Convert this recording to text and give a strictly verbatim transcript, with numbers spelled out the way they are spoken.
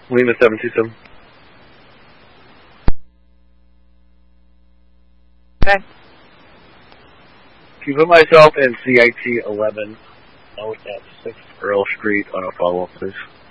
Lima seven two seven. Okay. Can you put myself in C I T eleven out at sixth Earl Street on a follow-up, please?